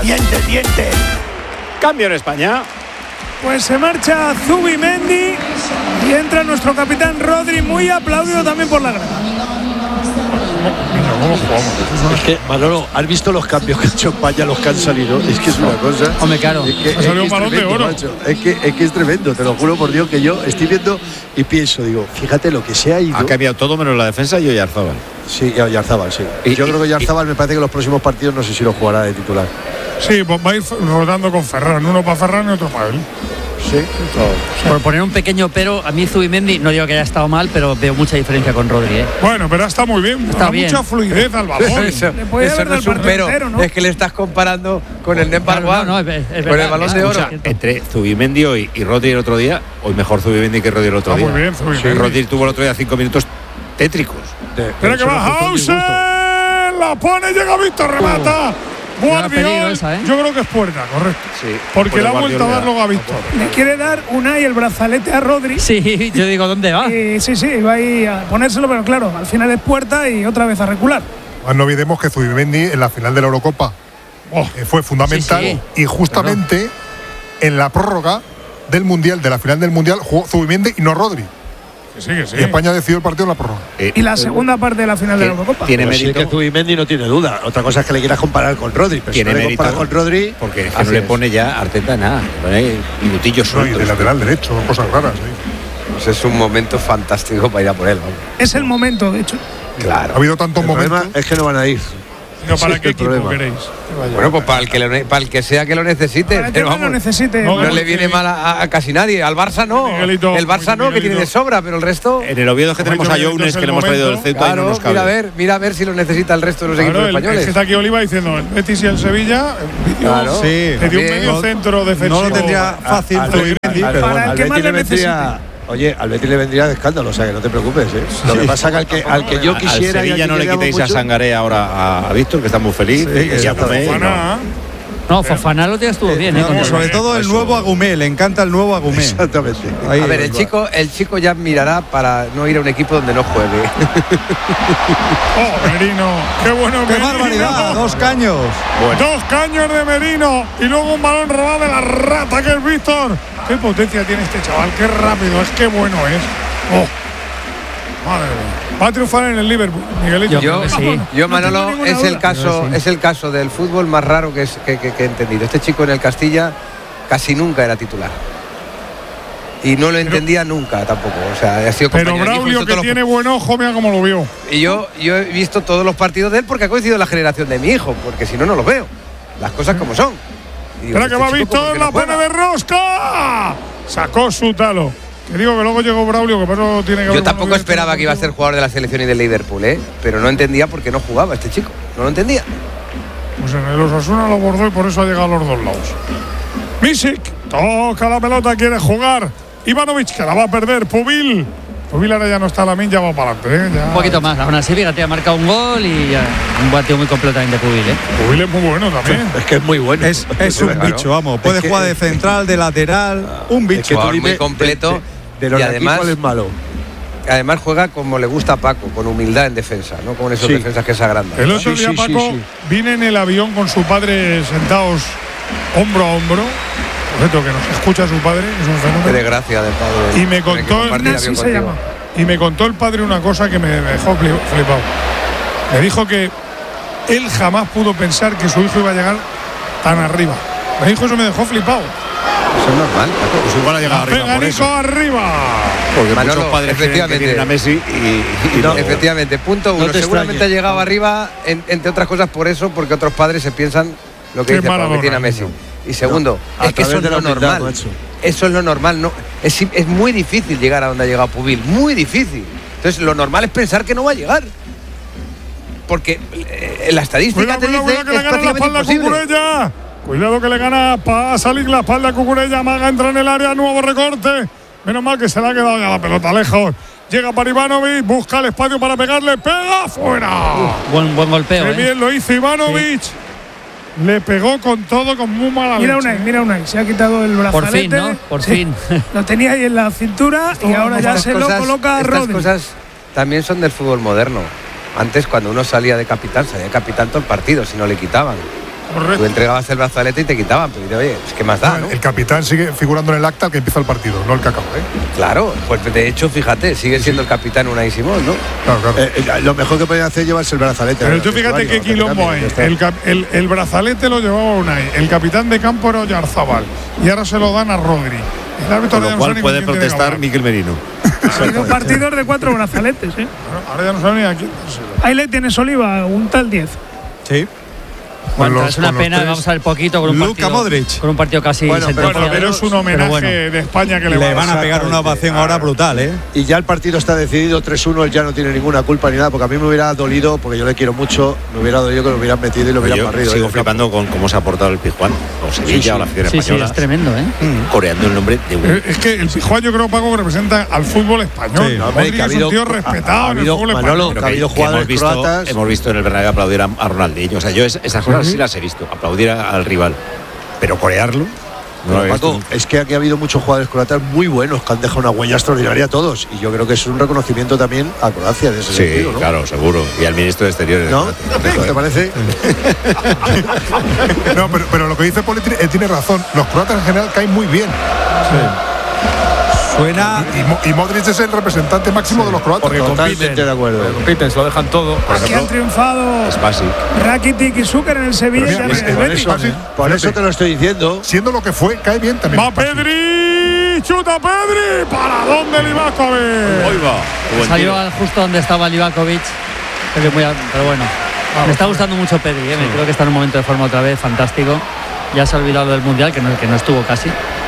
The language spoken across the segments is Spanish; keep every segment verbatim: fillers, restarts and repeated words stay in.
Diente, diente. Cambio en España. Pues se marcha Zubimendi y entra nuestro capitán Rodri, muy aplaudido también por la grada. ¿Cómo jugamos? Es que, Manolo, ¿has visto los cambios que ha hecho España, los que han salido? Es que es una cosa. Hombre, claro. Es que, Ha salido es un balón de tremendo, oro. macho. Es que, es que es tremendo, te lo juro por Dios, que yo estoy viendo y pienso, digo, fíjate lo que se ha ido. Ha cambiado todo menos la defensa y Oyarzábal. Sí, y Oyarzábal, sí. Y, yo creo que Oyarzábal me parece que los próximos partidos no sé si lo jugará de titular. Sí, pues va a ir rodando con Ferran. Uno para Ferran y otro para él. Sí, Por poner un pequeño pero, a mí Zubimendi, no digo que haya estado mal, pero veo mucha diferencia con Rodri, ¿eh? Bueno, pero está muy bien. Está Da bien. mucha fluidez al balón. Eso, Le puede eso haber no es del un partido pero, entero, ¿no? es que le estás comparando con el Number Claro, One, no, no, es- es con el verdad. balón de oro. Escucha, Entre Zubimendi hoy y Rodri el otro día, hoy mejor Zubimendi que Rodri el otro Está día. muy bien, Zubimendi. Sí, Rodri tuvo el otro día cinco minutos tétricos. Espera que va Hausen. La pone, llega Víctor, remata. Era peligro Guardiol. esa, ¿eh? Yo creo que es puerta, correcto. Sí. Porque le ha Guardiola vuelto a dar da- luego a Víctor. Le quiere dar Unai el brazalete a Rodri. Sí, yo digo, ¿dónde va? Y sí, sí, va ahí a ponérselo, pero claro, al final es puerta y otra vez a recular. Más no olvidemos que Zubimendi en la final de la Eurocopa oh, eh, fue fundamental. Sí, sí. Y justamente en la prórroga del Mundial, de la final del Mundial, jugó Zubimendi y no Rodri. Que sí, que sí. Y España decidió el partido en la prórroga. Eh, Y la segunda parte de la final de la Eurocopa. tiene Pero sí mérito. que Zubimendi no tiene duda. Otra cosa es que le quieras comparar con Rodri. Pero Tiene si no le mérito. comparas con Rodri, Porque es que así no le es. pone ya Arteta nada. Le pone minutillos No, y sueltos. de lateral derecho, cosas raras. ¿eh? Pues es un momento fantástico para ir a por él. Vamos. Es el momento, de hecho. Claro. Ha habido tantos El problema momentos. es que no van a ir. No, ¿para Sí, qué el equipo problema. queréis? Bueno, pues para el que, lo ne- para el que sea que lo necesite. Para el que Pero no lo vamos, necesite. No, no Porque- le viene mal a, a casi nadie. Al Barça no. Miguelito, el Barça no, que tiene de sobra, pero el resto. En el Oviedo que tenemos a Momento, Younes, es que el le hemos traído del momento. Ceuta y no Claro, nos cabe. mira a ver, mira a ver si lo necesita el resto de los Claro, equipos el, el españoles. que está aquí Oliva diciendo el Betis y el Sevilla. El vídeo Claro. Sí. que dio un También. medio centro defensivo. No lo tendría fácil Al- Zubimendi, al- pero Para bueno. el al que más Betis le le vendría. Oye, al Betis le vendría de escándalo, o sea que no te preocupes, ¿eh? Lo que pasa es que al que, al que yo Al quisiera. y al Sevilla que no le queríamos quitéis a mucho- Sangaré ahora a, a Víctor, que está muy feliz. Sí, y a exacto. Fofana, y no. Fofana, No, Fofana lo tienes estuvo bien, ¿eh? No, con el- sobre todo el nuevo Agumé, le encanta el nuevo Agumé. Exactamente. Ahí, A ver, el chico, el chico ya mirará para no ir a un equipo donde no juegue. Oh, Merino. Qué bueno, ¡Qué Merino. barbaridad! Dos caños. Dos caños de Merino y luego un balón robado de la rata que es Víctor. Qué potencia tiene este chaval, qué rápido es, qué bueno es. Oh, madre mía. Va a triunfar en el Liverpool, Miguelito. Yo creo Yo, que sí. yo No tengo Manolo, ninguna es duda. el caso, es el caso del fútbol más raro que, es, que, que- que he entendido. Este chico en el Castilla casi nunca era titular. Y no lo entendía nunca tampoco. O sea, ha sido Pero compañero de equipo, Braulio, hizo que todos los- tiene buen ojo, mira cómo lo vio. Y yo, yo he visto todos los partidos de él porque ha coincidido la generación de mi hijo, porque si no, no los veo. Las cosas como son. Y digo, Espera que este va chico, ¿por Víctor, qué la no pone juega? de rosca. Sacó su talo. Que digo que luego llegó Braulio, que por eso tiene que Yo haber tampoco uno esperaba que iba a ser jugador de la selección y del Liverpool, ¿eh? Pero no entendía por qué no jugaba este chico. No lo entendía. Pues en el Osasuna lo bordó y por eso ha llegado a los dos lados. Misic toca la pelota, quiere jugar. Ivanovic, que la va a perder. Pubil. Pubil ahora ya no está, la min, ya va para adelante. ¿eh? Ya. Un poquito más. Aún así, fíjate, ha marcado un gol y ya, un partido muy completo también de Pubil, ¿eh? Pubil es muy bueno también. Es que es muy bueno. Es, es un Claro. bicho, vamos. Puede Es que- jugar de central, de lateral, un Es que bicho. tú Jugador muy dime completo De, de- de los y de aquí, además- ¿cuál es malo? Además juega como le gusta a Paco, con humildad en defensa, no con esos Sí. defensas que se agrandan. El otro Sí, día sí, Paco sí, sí. viene en el avión con su padre sentados hombro a hombro. Por cierto, que nos escucha su padre, es un Qué fenómeno. desgracia del padre. Y me Tener que contó, compartir Así avión se contigo. llama. y me contó el padre una cosa que me dejó fli- flipado. Me dijo que él jamás pudo pensar que su hijo iba a llegar tan arriba. Me dijo eso, me dejó flipado. Eso es normal, Paco. Pues igual ha llegado arriba Pega por Nico eso. arriba. Porque Manolo, muchos padres creen que efectivamente. tienen a Messi y, y no. Efectivamente, punto uno. te Seguramente extrañes. ha llegado arriba, en- entre otras cosas por eso, porque otros padres se piensan lo que Qué dice Pablo, que Maradona, tiene a Messi. niño. Y segundo, No, a es que eso través es de lo la humildad, normal. macho. Eso es lo normal. No, es, es muy difícil llegar a donde ha llegado Pubil. Muy difícil. Entonces, lo normal es pensar que no va a llegar. Porque eh, la estadística Cuidado, te cuidado, dice cuidado, que que le es gana la prácticamente espalda a imposible. Cucurella. Cuidado que le gana para salir la espalda a Cucurella. Maga entra en el área, nuevo recorte. Menos mal que se le ha quedado ya la pelota lejos. Llega para Ivanovic, busca el espacio para pegarle, pega fuera. Buen, buen golpeo, Qué ¿eh? bien lo hizo Ivanovic. Le pegó con todo, con muy mala Mira leche. Unai, mira Unai, se ha quitado el brazalete. Por fin, ¿no? Por Sí. fin. Lo tenía ahí en la cintura y ahora ya Estas se cosas- lo coloca a Estas Rodri. cosas también son del fútbol moderno. Antes, cuando uno salía de capitán, salía de capitán todo el partido, si no le quitaban. Correcto. Tú entregabas el brazalete y te quitaban, pero dices, oye, es que más da, ¿no? El capitán sigue figurando en el acta al que empieza el partido, no el cacao, ¿eh? Claro, pues de hecho, fíjate, sigue siendo el capitán Unai Simón, ¿no? Claro, claro. Eh, eh, lo mejor que podían hacer es llevarse el brazalete. Pero ¿no? tú fíjate qué quilombo hay. El, cap- el, el brazalete lo llevaba Unai, el capitán de campo era Oyarzabal y ahora se lo dan a Rodri. El árbitro Con ya lo no cual sabe ni puede con quién tiene que protestar hablar. Miquel Merino. Ha habido partidos de cuatro brazaletes, ¿eh? Ahora- Ahora ya no sabe ni a quién. Ahí le tienes, Oliva, un tal diez. Sí. Bueno, los- es una con los pena, tres. vamos a ver poquito con un Luka partido. Modric. Con un partido casi Bueno, pero- sentenciado. Bueno, pero es un homenaje Pero bueno. de España que le, Le va van a pegar una ovación ahora brutal, ¿eh? Y ya el partido está decidido tres uno, él ya no tiene ninguna culpa ni nada, porque a mí me hubiera dolido, porque yo le quiero mucho, me hubiera dolido que lo hubieran metido y lo hubieran Yo barrido. sigo ¿eh? flipando con cómo se ha portado el Pizjuán, o Sevilla, Sí, sí. o la afición Sí, sí, española, es tremendo, ¿eh? coreando el nombre de un. Eh, Es que el Pizjuán yo creo, Paco, que representa al fútbol español. Sí, No, hombre, Modric que ha es un habido- tío ha- respetado ha en el habido- fútbol Manolo, español. que ha habido hemos jugadores visto, croatas. hemos visto en el Bernabéu aplaudir a, a Ronaldinho. O sea, yo es- esas cosas sí las he visto, aplaudir a- al rival. Pero corearlo, no lo Pero, he visto Paco, nunca. es que aquí ha habido muchos jugadores croatas muy buenos que han dejado una huella extraordinaria a todos. Y yo creo que es un reconocimiento también a Croacia en ese Sí, sentido, ¿no? claro, seguro. Y al ministro de Exteriores. ¿No? Joder. ¿Te parece? No, pero, pero lo que dice Poli tiene, eh, tiene razón. Los croatas en general caen muy bien. Suena. Y, Mo- y Modric es el representante máximo de los croatas. Porque Totalmente compiten, de acuerdo. porque compiten, se lo dejan todo. Por Aquí han ejemplo, triunfado es básico. Rakitic y Zucker en el Sevilla y Pero ahora mira, en el es- Betis. por eso- Por eso te lo estoy diciendo. Siendo lo que fue, cae bien también. Va Pedri, chuta Pedri, ¿para dónde Livakovic? Hoy va. Qué buen Salió tiro. al- justo donde estaba Livakovic. Pero, muy a- pero bueno, me está gustando mucho Pedri, ¿eh? Me creo que está en un momento de forma otra vez fantástico. Ya se ha olvidado del Mundial, que no, que no estuvo casi.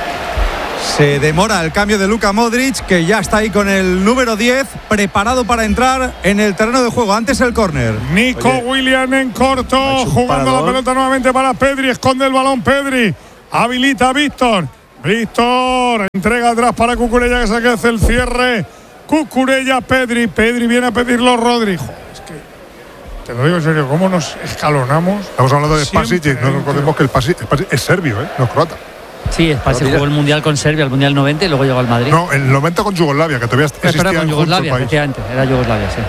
Se demora el cambio de Luka Modric, que ya está ahí con el número diez, preparado para entrar en el terreno de juego. Antes el córner. Nico Oye, Williams en corto, ha hecho un jugando la parador. pelota nuevamente para Pedri, esconde el balón Pedri, habilita a Víctor, Víctor, entrega atrás para Cucurella que se hace el cierre, Cucurella, Pedri, Pedri viene a pedirlo Rodri. Joder, es que, te lo digo en serio, ¿cómo nos escalonamos? Estamos hablando de Spasic y Siempre, no recordemos que el Spasic, el Spasic es serbio, ¿eh? No es croata. Sí, es para se jugó el Mundial con Serbia, el Mundial noventa y luego llegó al Madrid. No, el noventa con Yugoslavia, que todavía Eh, existía Espera, con junto el Yugoslavia, país. efectivamente, era Yugoslavia, sí.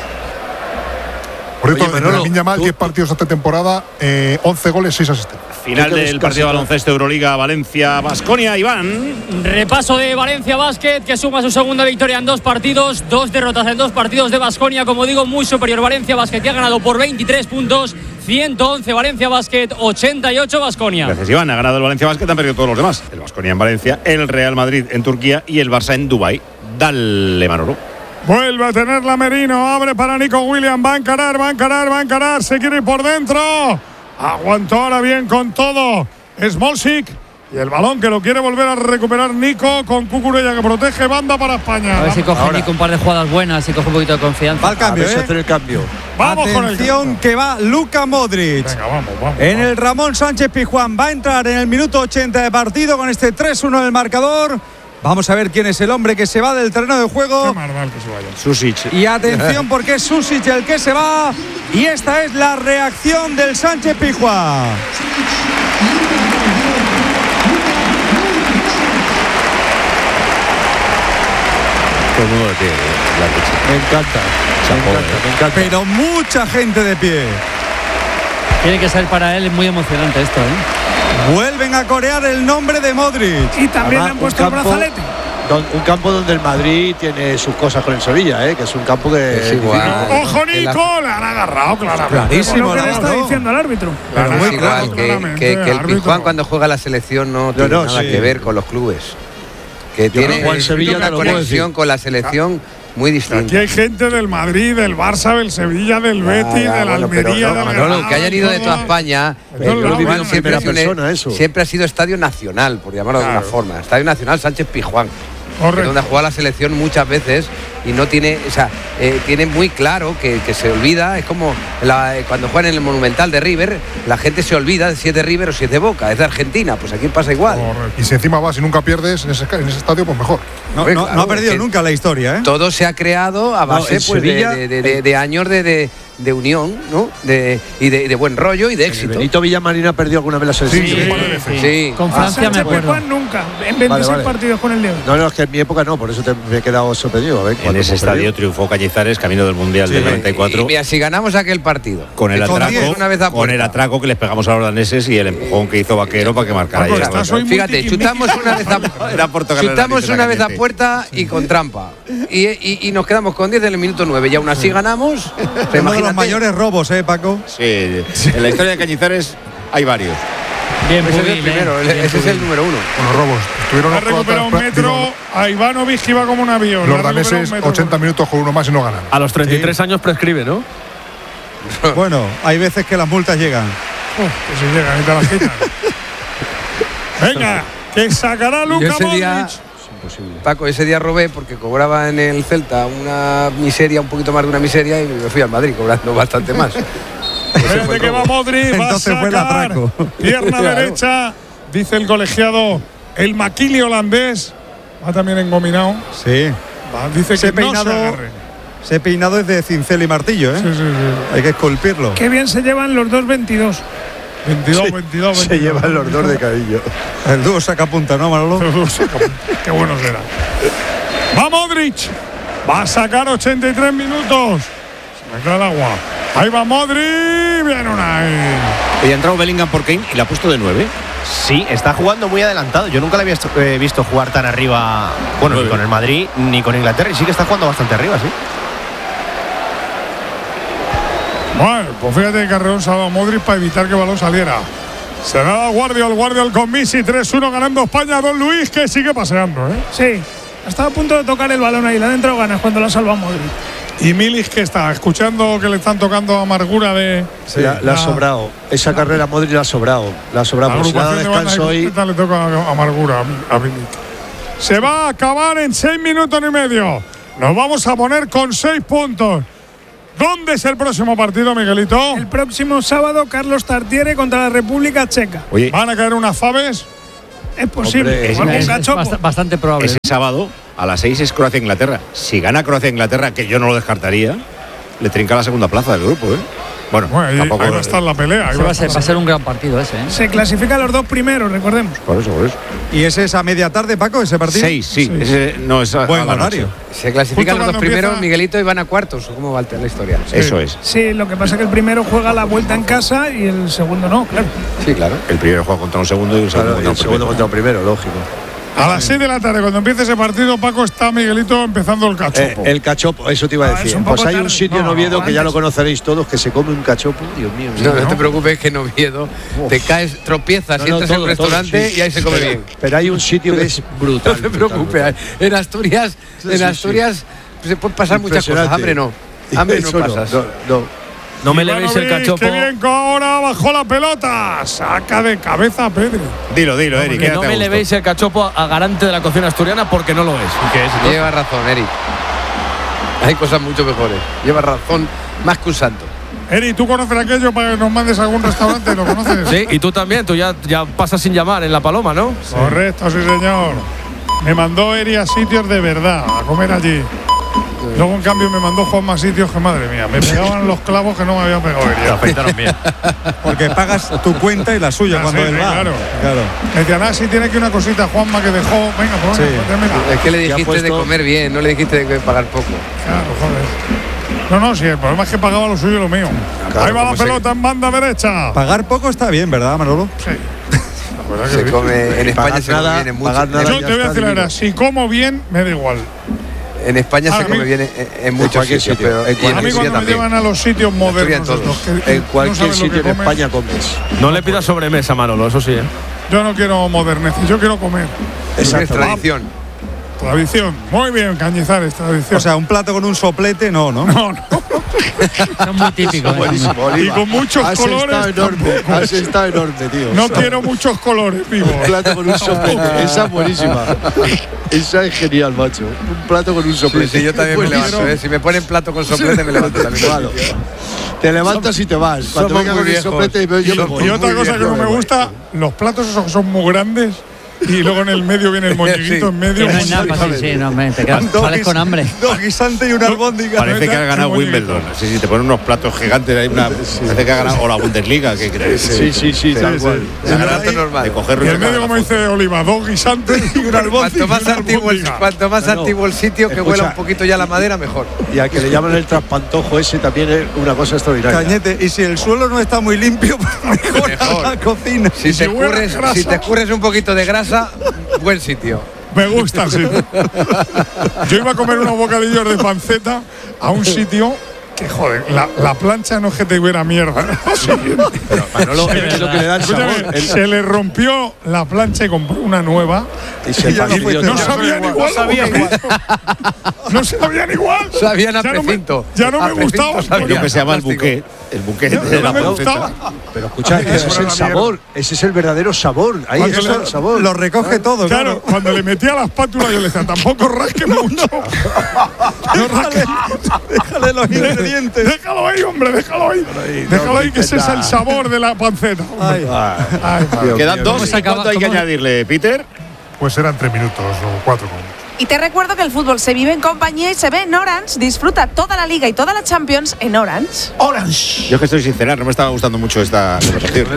Por cierto, Oye, Manolo, Lamine Yamal, tú- diez partidos esta temporada, eh, once goles, seis asistencias. Final Hay que del buscar partido de siempre- baloncesto Euroliga Valencia Baskonia. Iván. Repaso de Valencia Basket, que suma su segunda victoria en dos partidos, dos derrotas en dos partidos de Baskonia, como digo, muy superior Valencia Basket, que ha ganado por veintitrés puntos, ciento once Valencia Basket, ochenta y ocho Baskonia. Gracias, Iván. Ha ganado el Valencia Basket, han perdido todos los demás. El Baskonia en Valencia, el Real Madrid en Turquía y el Barça en Dubái. Dale, Manolo. Vuelve a tenerla Merino, abre para Nico Williams, va a encarar, va a encarar, va a encarar, se quiere ir por dentro. Aguantó ahora bien con todo. Smolcic y el balón que lo quiere volver a recuperar Nico con Cucurella que protege, banda para España. A ver si coge Ahora. Nico un par de jugadas buenas y coge un poquito de confianza. Va al A cambio, ver si ¿eh? hacer el cambio. Vamos con el Atención, que va Luka Modric. Venga, vamos, vamos. En vamos. el Ramón Sánchez Pizjuán va a entrar en el minuto ochenta de partido con este tres uno del marcador. Vamos a ver quién es el hombre que se va del terreno de Qué juego. mal, mal que se vaya. Susic. Y atención porque es Susic el que se va. Y esta es la reacción del Sánchez Pizjuán. Todo el mundo de pie. eh, la leche. Me encanta. Me Chapo, encanta, eh. me encanta. Pero mucha gente de pie. Tiene que ser para él muy emocionante esto, ¿eh? Vuelven a corear el nombre de Modric. Y también Además, le han puesto un el campo- brazalete. don- un campo donde el Madrid tiene sus cosas con el Sevilla, ¿eh? Que es un campo que Es igual. ¡Ojo, que la- Nico! Le han agarrado claramente. Clarísimo, Lo que le está Manolo. diciendo el árbitro. Pero Claro, es claro, igual que, claramente, que- que el árbitro. Pizjuán cuando juega la selección no tiene no, nada sí. que ver con los clubes. Que creo tiene que Juan Sevilla una te lo puedo conexión decir. con la selección muy Aquí distinta. hay gente del Madrid, del Barça, del Sevilla, del Ya, Betis, ya, del bueno, pero Almería, no, del Manolo, Granada, que hayan ido de toda todo. España, Eso eh, lo yo lo he vivo vivido en siempre, ha primera sido- persona, eso. siempre ha sido Estadio Nacional, por llamarlo de Claro. alguna forma. Estadio Nacional Sánchez Pizjuán. Correcto. Donde ha jugado la selección muchas veces y no tiene, o sea, eh, tiene muy claro que, que se olvida, es como la- eh, cuando juegan en el Monumental de River, la gente se olvida de si es de River o si es de Boca, es de Argentina, pues aquí pasa igual. Correcto. Y si encima vas y nunca pierdes en ese, en ese estadio, pues mejor. No, Hombre, no- claro, no ha perdido que- nunca la historia, ¿eh? Todo se ha creado a base en pues, de- Sevilla- de, de- de- de años de, de- de unión, ¿no? De, y de, de buen rollo y de El éxito. Benito Villamarín ha perdido alguna vez la selección. Sí, un par de veces. Sí. Con Francia me Sánchez acuerdo. Pizjuán nunca. En veintiséis vale. partidos con el León. No, no, es que en mi época no, por eso te, me he quedado sorprendido. A ver, En cuando En ese estadio triunfó Cañizares, camino del Mundial sí, del noventa y cuatro. Y, mira, si ganamos aquel partido. Con el atraco, una vez con el atraco que les pegamos a los daneses y el empujón que hizo Vaquero para que marcara. Ah, pues fíjate, chutamos una vez a, chutamos una vez a puerta y con trampa. Y, y, y nos quedamos con diez en el minuto nueve. Y aún así ganamos. Uno de los mayores robos, ¿eh, Paco? Sí, en la historia de Cañizares hay varios. Bien, ese es el primero, eh. ese es el número uno. Bueno, robos. Estuvieron ha recuperado un metro digo, a Ivanovic que iba como un avión. Los daneses ochenta minutos con uno más y no ganan. A los treinta y tres sí. años prescribe, ¿no? Bueno, hay veces que las multas llegan. Uf, que si llegan y te las quitan. Venga, que sacará Luka Modric. Día, Paco, ese día robé porque cobraba en el Celta una miseria, un poquito más de una miseria, y me fui al Madrid cobrando bastante más. Fíjate que va Modric, va a sacar pierna claro. derecha, dice el colegiado, el Maquili holandés, va también engominado. Sí. Va, dice ese que peinado, no se agarre. Ese peinado es de cincel y martillo, ¿eh? Sí, sí, sí. Hay que esculpirlo. Qué bien se llevan los dos veintidós. veintidós, sí, veintidós, veintidós. Se llevan los dos de cabello. El dúo saca punta, ¿no, Manolo? El dúo saca punta. Qué bueno será. Va Modric. Va a sacar ochenta y tres minutos. Se me cae el agua. Ahí va Modric, viene Unai. Y ha entrado Bellingham por Kane y la ha puesto de nueve. Sí, está jugando muy adelantado. Yo nunca le había eh, visto jugar tan arriba, bueno, ni con el Madrid ni con Inglaterra. Y sí que está jugando bastante arriba, sí. Bueno, pues fíjate que Carreón se ha dado a Modric para evitar que el balón saliera. Se le ha dado Guardiol, Guardiol con Misi, tres uno ganando España. Don Luis, que sigue paseando, ¿eh? Sí, estaba a punto de tocar el balón ahí, le han entrado ganas cuando lo ha salvado Modric. Y Milik, que está escuchando que le están tocando amargura de. Sí, la, la ha sobrado. Esa la, carrera Modric la ha sobrado. La ha sobrado. La pues agrupación de de banda y le toca amargura a Milik. Se va a acabar en seis minutos y medio. Nos vamos a poner con seis puntos. ¿Dónde es el próximo partido, Miguelito? El próximo sábado, Carlos Tartiere contra la República Checa. Oye, ¿van a caer unas faves? Es posible. Hombre, es, es, es bastante probable. Ese sábado a las seis es Croacia-Inglaterra. Si gana Croacia-Inglaterra, que yo no lo descartaría, le trinca la segunda plaza del grupo, ¿eh? Bueno, bueno ahí, tampoco ahí va a estar la pelea. Va, va, a ser, va a ser un gran partido ese, ¿eh? Se clasifican los dos primeros, recordemos. Por eso, por eso. ¿Y ese es a media tarde, Paco, ese partido? Seis, sí. sí. Ese, no, es a, buen horario. Se clasifican los dos primeros, empieza... Miguelito, y van a cuartos. ¿Cómo va la historia? Sí. Eso es. Sí, lo que pasa es que el primero juega la vuelta en casa y el segundo no, claro. Sí, claro. El primero juega contra un segundo y el segundo, claro, y el segundo contra un primero, lógico. A las seis de la tarde, cuando empiece ese partido, Paco, está Miguelito empezando el cachopo. Eh, el cachopo, eso te iba a no, decir. Pues hay tarde. un sitio no, en Oviedo que ya lo conoceréis todos, que se come un cachopo. Dios mío. No, no, no te preocupes, que en Oviedo Uf. te caes, tropiezas no, no, y entras en un restaurante todo, sí. y ahí se come pero, bien. Pero hay un sitio que es brutal. No te preocupes. Brutal. En Asturias, sí, en Asturias sí, sí. se pueden pasar muchas cosas. Hambre no. Hambre no pasas. No, no. No me le veis el cachopo. Qué bien, ahora bajó la pelota. Saca de cabeza a Pedri. Dilo, dilo, Eric. Que no me le veis el cachopo a garante de la cocina asturiana porque no lo es. ¿Qué es? Lleva razón, Eric. Hay cosas mucho mejores. Lleva razón más que un santo. Eric, ¿tú conoces aquello para que nos mandes a algún restaurante? ¿Lo conoces? Sí, y tú también. Tú ya, ya pasas sin llamar en La Paloma, ¿no? Sí. Correcto, sí, señor. Me mandó Eric a sitios de verdad, a comer allí. Luego, en cambio, me mandó Juan más sitios que, madre mía, me pegaban los clavos que no me habían pegado. Te afeitaron bien. Porque pagas tu cuenta y la suya ah, cuando sí, él va. Claro. claro. Me decían, ah, si tiene aquí una cosita, Juanma, que dejó. Venga, pues, sí. pues es que le dijiste puesto... de comer bien, no le dijiste de pagar poco. Claro, joder. No, no, sí, el problema es que pagaba lo suyo y lo mío. Claro, ahí va la pelota se... en banda derecha. Pagar poco está bien, ¿verdad, Manolo? Sí. Se come, en España se come bien mucho. Yo te voy a decir la verdad, si como bien, me da igual. En España a se come mí, bien en, en muchos sitios, sitio, pero en a mí cuando me llevan a los sitios modernos, los que en cualquier no sitio en España comes. No le pidas sobremesa, Manolo, eso sí, ¿eh? Yo no quiero moderneces, yo quiero comer. Esa es tradición. Tradición, muy bien, Cañizares, tradición. O sea, un plato con un soplete, no, ¿no? No, no. Son muy típicos. Buenísimo, y con muchos has colores. Estado enorme, has estado enorme, tío. No quiero muchos colores, vivo. Un plato con un soplete, esa es buenísima. Esa es genial, macho. Un plato con un soplete. Sí, sí, yo también me levanto, ¿eh? Si me ponen plato con soplete, me levanto también. Claro. Te levantas y te vas. Cuando venga con el soplete, yo me voy. Y otra cosa que no me gusta, los platos esos que son muy grandes. y luego en el medio viene el moñiguito Sí. en medio. Que no hay nada, sí, sí, no, me, te quedas, Dos sales guis- con hambre. Dos guisantes y una albóndiga. Parece que ha ganado Qué bonito. Wimbledon. Sí, sí, te ponen unos platos gigantes ahí. Una, parece que ha ganado. O la Bundesliga, ¿qué crees? Sí, sí, sí, tal cual. El plato normal. De coger Y y el medio, sacar como la dice Oliva, dos guisantes y una Cuanto albóndiga más y una antiguo el, albóndiga. cuanto más No, no. antiguo el sitio, que Escucha. huela un poquito ya la madera, mejor. Y al que le llaman el traspantojo ese también es una cosa extraordinaria. Cañete, y si el suelo no está muy limpio, mejor Mejor. la cocina. Si si te, huele a escurres, grasa. si te escurres un poquito de grasa, buen sitio. Me gusta, sí. Yo iba a comer unos bocadillos de panceta a un sitio que, joder, la, la plancha no es que te hubiera mierda. Lo siguiente. Manolo, es que es lo que le da el sabor. Escúchame, El- se le rompió la plancha y compró una nueva. Y se ya no fastidió. fue- No ya sabían no igual. sabía los bocadillos. No sabían igual. Sabían a Ya no me- precinto. Ya no A me precinto gustaba. sabían. Lo que se llama el Plástico. buquet. El buquet Ya de no la me panceta. gustaba. Pero escucha, ese es el sabor. Ese es el verdadero sabor. Ahí Cuando está le- el sabor. Lo recoge todo, Claro, claro. cuando le metía la espátula yo le decía, tampoco rasque mucho. No rasque mucho. Déjale los ingredientes. Déjalo ahí, hombre, déjalo ahí. Déjalo ahí, que ese es el sabor de la panceta. hombre. Ay. Ay, madre. Dios Quedan mío, dos. ¿Cómo se acaba- ¿Cuánto hay que cómo- añadirle, Peter? Pues eran tres minutos o cuatro como mucho. Y te recuerdo que el fútbol se vive en compañía y se ve en Orange. Disfruta toda la Liga y toda la Champions en Orange. Yo es que estoy sincera, no me estaba gustando mucho esta conversación.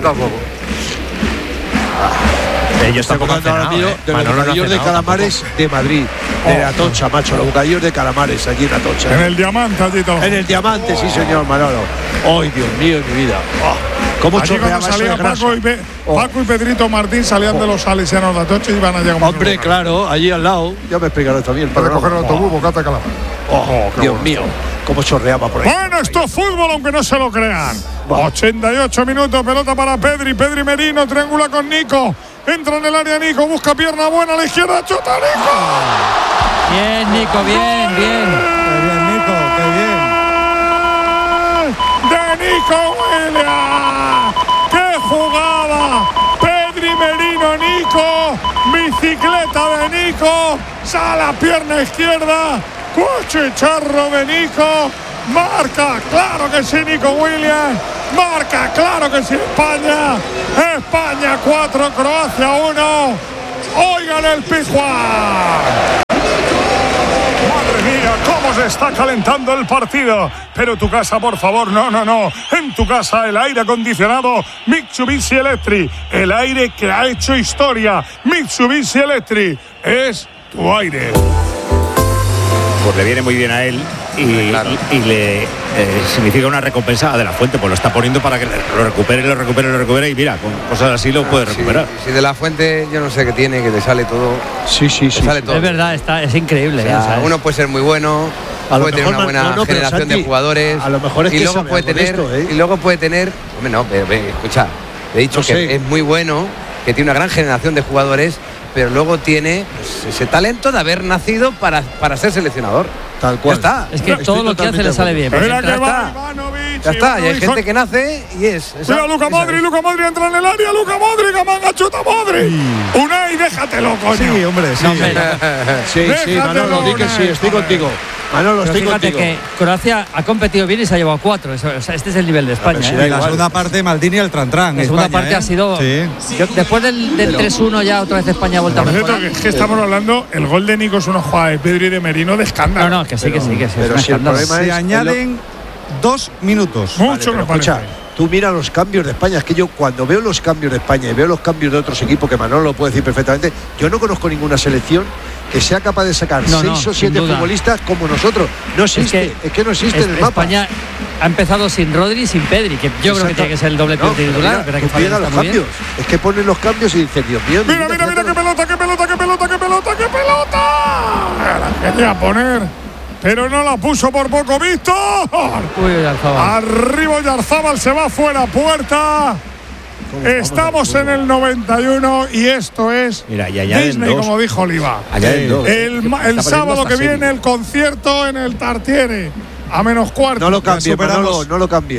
Ellos Estoy tampoco han acordando ahora cenado, mismo ¿eh? de los Manolo no ha bocadillos de cenado calamares de Madrid, de Atocha, macho, los bocadillos de calamares allí en Atocha. En el diamante allí todo. En el diamante, sí, señor Manolo. ¡Ay, Dios mío, mi vida! Oh, ¿Cómo Allí cuando chorreaba eso de salía grasa? Paco y, Pe- Oh. Paco y Pedrito Martín salían de los salesianos de Atocha y iban allá como Hombre, claro, allí al lado. Ya me explicaron también. Para coger el autobús, bocata de calamar. Oh, qué Dios bueno. mío, cómo chorreaba por ahí. Bueno, esto es fútbol, aunque no se lo crean. Va. ochenta y ocho minutos, pelota para Pedri. Pedri Merino, triangula con Nico. Entra en el área Nico, busca pierna buena a la izquierda, chuta Nico. Bien, Nico, bien, bien. Qué bien, Nico, qué bien. De Nico Williams. ¡Qué jugada! Pedri Merino, Nico. Bicicleta de Nico. Sale a pierna izquierda. Cuchicharro de Nico. Marca, claro que sí, Nico Williams. Marca, claro que sí, España. España cuatro, Croacia uno. Oigan el Pizjuán. Madre mía, cómo se está calentando el partido. Pero tu casa, por favor, no, no, no. En tu casa el aire acondicionado Mitsubishi Electric. El aire que ha hecho historia. Mitsubishi Electric es tu aire. Pues le viene muy bien a él y, Claro. y- y le eh, significa una recompensa de la fuente, pues lo está poniendo para que lo recupere, lo recupere, lo recupere y mira, con cosas así lo puede Sí, recuperar. si de la fuente, yo no sé qué tiene, que te sale todo. Sí, sí, Te sí. sale sí. todo. Es verdad, está, es increíble. O sea, ¿eh? O sea, es- uno puede ser muy bueno, A lo puede tener mejor, una buena no, no, pero generación Santi, de jugadores. a lo mejor es y que luego sabe puede algo de tener esto, ¿eh? y luego puede tener, hombre, no, pero, ve, escucha, he dicho No que sé. es muy bueno, que tiene una gran generación de jugadores, pero luego tiene pues, ese talento de haber nacido para, para ser seleccionador. Tal cual. Ya está. es que Estoy todo lo que hace totalmente le sale de bien. Mira porque que entra- va está. Ivanovic. Ya está, y hay Ivanovic gente con- que nace y es. esa- Mira Luca esa Modric, es. Luca Modric entra en el área, Luca Modric, Amanga, chuta Modric. Unai, déjatelo, coño. Sí, hombre, sí. No, hombre, Sí, sí, Déjatelo, Manolo, di que sí, Unai, estoy joder. contigo. Manolo, Pero estoy fíjate contigo. que Croacia ha competido bien y se ha llevado cuatro. Eso- o sea, este es el nivel de España. pero si ¿eh? da Y la igual. segunda parte, Maldini al Trantrán. La segunda España, parte ¿eh? ha sido. Sí. Yo- después del, del tres uno ya otra vez España ha vuelto a Por cierto, mejorar. que es que estamos hablando, el gol de Nico es una jugada de Pedri y de Merino de escándalo. No, no, que sí, que sí, que sí. pero es un si el escándalo. problema Se es- añaden dos minutos. Mucho me Pero parece. escucha, tú mira los cambios de España. Es que yo cuando veo los cambios de España y veo los cambios de otros equipos, que Manolo lo puede decir perfectamente, yo no conozco ninguna selección que sea capaz de sacar No, no, seis o sin siete duda. futbolistas como nosotros. No existe, es que, no existe es- en el mapa. España ha empezado sin Rodri y sin Pedri, que yo creo que Exacto. tiene que ser el doble No, pivote pero titular. mira, verdad que tú Fabián mira está los muy bien. cambios. Es que ponen los cambios y dicen, Dios mío. Mira, mira, mira, qué pelota, qué pelota, qué pelota, qué pelota, qué pelota. La quería poner, pero no la puso por poco, Víctor. Uy, uy, Alzaba. Arriba Yarzábal se va fuera, puerta. Estamos en el noventa y uno y esto es Mira, y añaden Disney, dos. como dijo Oliva. Añaden dos. El, ma- el Está sábado perdiendo que hasta viene serie. el concierto en el Tartiere a menos cuarto. No lo cambies, superamos. Manolo, no lo cambies.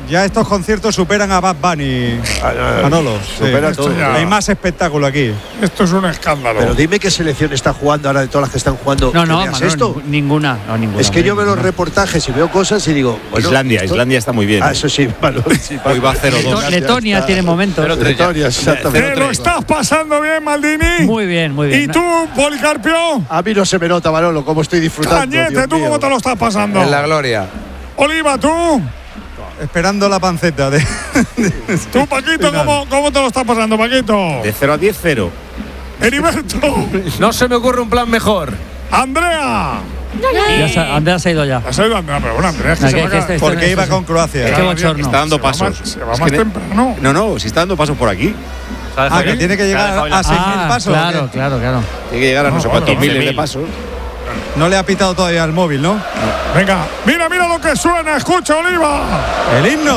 Ya estos conciertos superan a Bad Bunny, Manolo. Supera Sí. todo. Hay más espectáculo aquí. Esto es un escándalo. Pero dime qué selección está jugando ahora de todas las que están jugando. No, ¿Que no, veas Manolo, esto? ning- ninguna, no, ninguna. Es que yo veo los ninguna. reportajes y veo cosas y digo. Bueno, Islandia, esto- Islandia está muy bien. Ah, eso sí, Manolo, sí, Hoy va cero dos. Leto- Letonia tiene momentos. Letonia, exactamente. ¿Te lo estás pasando bien, Maldini? Muy bien, muy bien. ¿Y tú, Policarpio? A mí no se me nota, Manolo, cómo estoy disfrutando. Cañete, Dios ¿tú mío. cómo te lo estás pasando? En la gloria. Oliva, ¿tú? Esperando la panceta de. ¿Tú, Paquito, cómo, cómo te lo estás pasando, Paquito? De cero a diez, cero. Heriberto. No se me ocurre un plan mejor. Andrea. Ya se, Andrea se ha ido ya. Has ido, Andrea, pero bueno, Andrea, es que No, se que- va a que quedar- este- Porque iba con Croacia. Qué bochorno. Está dando Se va pasos. más- se va Es más que- temprano. No, no, si está dando pasos por aquí. Ah, que tiene que llegar a seis mil Ah, pasos. claro, ¿o qué? claro, claro. Tiene que llegar a no, No, sé bueno, cuántos miles quince de mil. pasos. No le ha pitado todavía el móvil, ¿no? Venga, mira, mira lo que suena. Escucha, Oliva. El himno.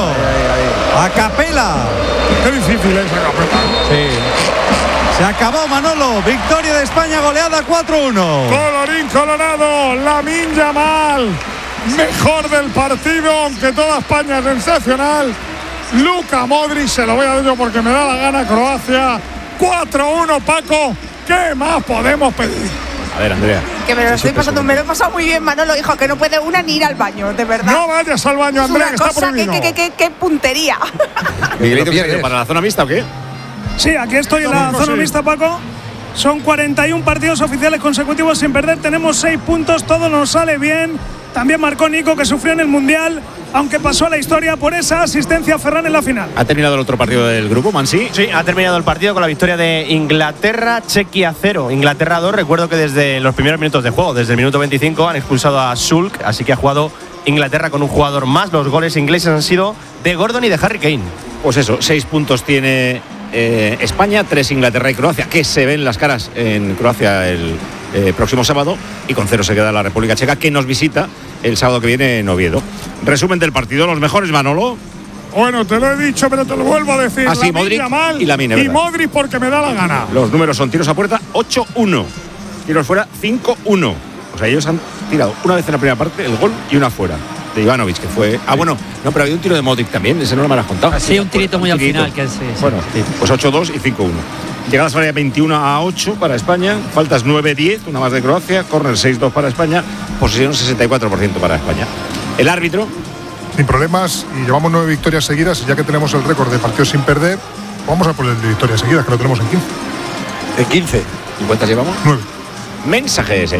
A capela. Qué difícil es esa capela. Sí. Se acabó, Manolo. Victoria de España, goleada cuatro uno. Colorín colorado, Lamine Yamal, mejor del partido, aunque toda España es sensacional. Luka Modric, se lo voy a dar yo porque me da la gana, Croacia. cuatro uno, Paco. ¿Qué más podemos pedir? A ver, Andrea. Que me lo Sí, estoy sí, pasando, sí. me lo he pasado muy bien, Manolo, hijo, que no puede una ni ir al baño, de verdad. No vayas al baño, es Andrea, una que está cosa, que, prohibido. que, que, que, que puntería. ¿Miguelito, pierdes. se ha ido para la zona mixta o qué? Sí, aquí estoy en la Domingo, zona sí. mixta, Paco. Son cuarenta y un partidos oficiales consecutivos sin perder. Tenemos seis puntos, todo nos sale bien. También marcó Nico, que sufrió en el Mundial, aunque pasó a la historia por esa asistencia a Ferran en la final. ¿Ha terminado el otro partido del grupo, Mansi? Sí, ha terminado el partido con la victoria de Inglaterra, Chequia cero, Inglaterra dos. Recuerdo que desde los primeros minutos de juego, desde el minuto veinticinco, han expulsado a Sulk, así que ha jugado Inglaterra con un jugador más. Los goles ingleses han sido de Gordon y de Harry Kane. Pues eso, seis puntos tiene eh, España, tres Inglaterra y Croacia, que se ven las caras en Croacia el eh, próximo sábado, y con cero se queda la República Checa, que nos visita el sábado que viene en Oviedo. Resumen del partido, los mejores, Manolo. Bueno, te lo he dicho, pero te lo vuelvo a decir. Ah, sí, Lamine Modric Yamal y Lamine, y ¿verdad? Modric porque me da la gana. Los números son tiros a puerta ocho uno, tiros fuera cinco uno. O sea, ellos han tirado una vez en la primera parte el gol y una fuera. De Ivanovic, que fue. Ah, bueno, no, pero había un tiro de Modric también, ese no me lo has contado. Sí, un tirito muy al tirito. final, que sí, sí. Bueno, pues ocho dos y cinco uno. Llegadas al área veintiuno a ocho para España, faltas nueve diez, una más de Croacia, córner seis dos para España, posesión sesenta y cuatro por ciento para España. El árbitro. Sin problemas, y llevamos nueve victorias seguidas, y ya que tenemos el récord de partidos sin perder, vamos a por el de victorias seguidas, que lo tenemos en quince. En quince. ¿Y cuántas llevamos? nueve. Mensajes.